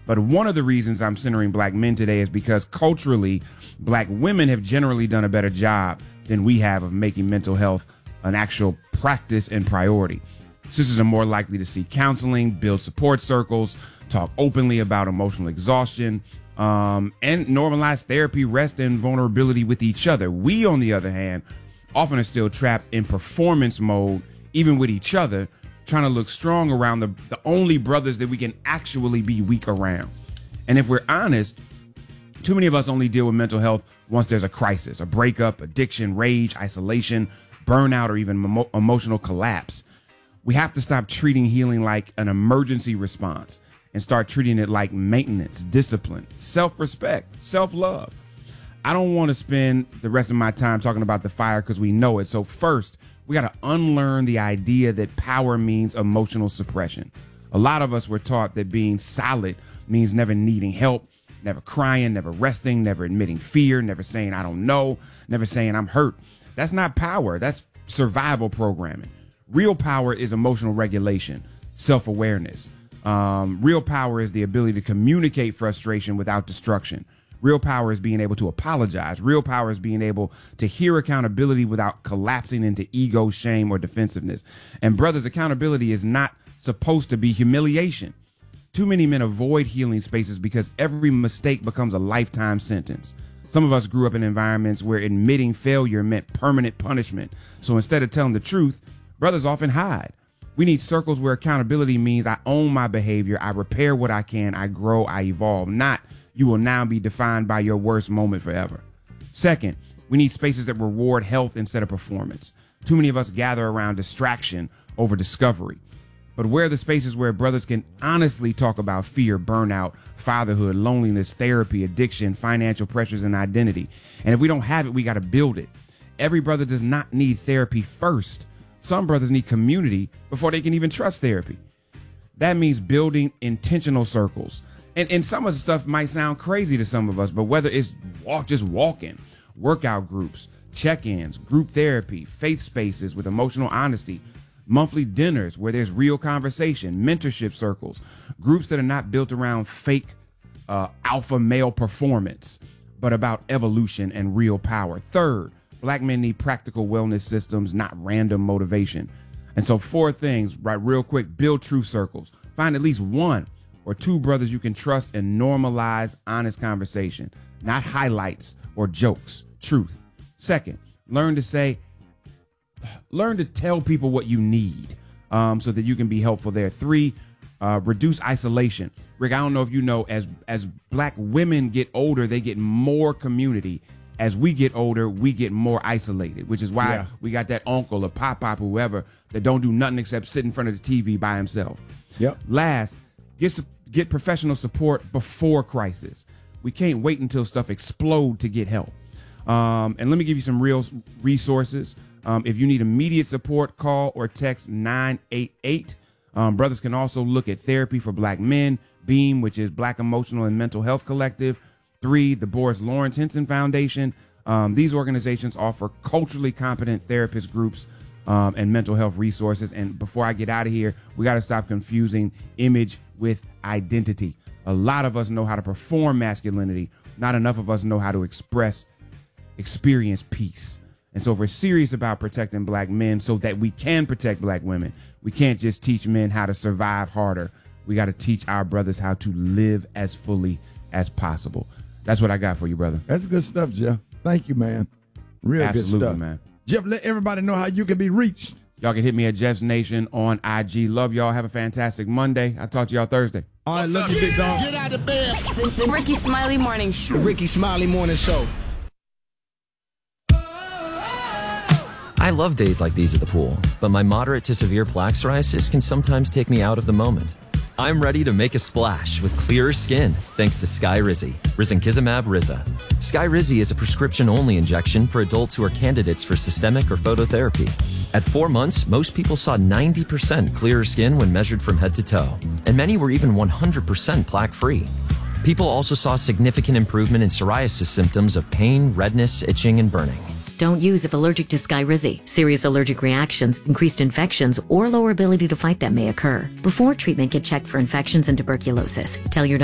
But one of the reasons I'm centering black men today is because culturally, black women have generally done a better job than we have of making mental health an actual practice and priority. Sisters are more likely to seek counseling, build support circles, talk openly about emotional exhaustion, and normalize therapy, rest, and vulnerability with each other. We, on the other hand, often are still trapped in performance mode, even with each other, trying to look strong around the only brothers that we can actually be weak around. And if we're honest, too many of us only deal with mental health once there's a crisis, a breakup, addiction, rage, isolation, burnout, or even emotional collapse. We have to stop treating healing like an emergency response and start treating it like maintenance, discipline, self-respect, self-love. I don't want to spend the rest of my time talking about the fire because we know it. So first, we got to unlearn the idea that power means emotional suppression. A lot of us were taught that being solid means never needing help, never crying, never resting, never admitting fear, never saying I don't know, never saying I'm hurt. That's not power. That's survival programming. Real power is emotional regulation, self-awareness. Real power is the ability to communicate frustration without destruction. Real power is being able to apologize. Real power is being able to hear accountability without collapsing into ego, shame, or defensiveness. And brothers, accountability is not supposed to be humiliation. Too many men avoid healing spaces because every mistake becomes a lifetime sentence. Some of us grew up in environments where admitting failure meant permanent punishment. So instead of telling the truth, brothers often hide. We need circles where accountability means I own my behavior, I repair what I can, I grow, I evolve, not you will now be defined by your worst moment forever. Second, we need spaces that reward health instead of performance. Too many of us gather around distraction over discovery. But where are the spaces where brothers can honestly talk about fear, burnout, fatherhood, loneliness, therapy, addiction, financial pressures, and identity? And if we don't have it, we got to build it. Every brother does not need therapy first. Some brothers need community before they can even trust therapy. That means building intentional circles. And some of the stuff might sound crazy to some of us, but whether it's just walking, workout groups, check-ins, group therapy, faith spaces with emotional honesty, monthly dinners where there's real conversation, mentorship circles, groups that are not built around fake alpha male performance, but about evolution and real power. Third, black men need practical wellness systems, not random motivation. And so 4 things, right, real quick: build true circles. Find at least 1 or 2 brothers you can trust and normalize honest conversation, not highlights or jokes, truth. Second, learn to tell people what you need so that you can be helpful there. 3, reduce isolation. Rick, I don't know if you know, as black women get older, they get more community. As we get older, we get more isolated, which is why we got that uncle or pop, whoever, that don't do nothing except sit in front of the TV by himself. Yep. Last, get professional support before crisis. We can't wait until stuff explodes to get help. And let me give you some real resources. If you need immediate support, call or text 988. Brothers can also look at Therapy for Black Men, BEAM, which is Black Emotional and Mental Health Collective. 3, the Boris Lawrence Henson Foundation. These organizations offer culturally competent therapist groups and mental health resources. And before I get out of here, we got to stop confusing image with identity. A lot of us know how to perform masculinity. Not enough of us know how to experience peace. And so if we're serious about protecting black men so that we can protect black women, we can't just teach men how to survive harder. We got to teach our brothers how to live as fully as possible. That's what I got for you, brother. That's good stuff, Jeff. Thank you, man. Real Absolutely, good stuff. Man. Jeff, let everybody know how you can be reached. Y'all can hit me at Jeff's Nation on IG. Love y'all. Have a fantastic Monday. I'll talk to y'all Thursday. All right, love you, big dog. Get out of bed. The Ricky Smiley Morning Show. The Ricky Smiley Morning Show. I love days like these at the pool, but my moderate to severe plaque psoriasis can sometimes take me out of the moment. I'm ready to make a splash with clearer skin thanks to Skyrizi, risankizumab Riza. Skyrizi is a prescription-only injection for adults who are candidates for systemic or phototherapy. At 4 months, most people saw 90% clearer skin when measured from head to toe, and many were even 100% plaque-free. People also saw significant improvement in psoriasis symptoms of pain, redness, itching, and burning. Don't use if allergic to Skyrizi. Serious allergic reactions, increased infections, or lower ability to fight them may occur. Before treatment, get checked for infections and tuberculosis. Tell your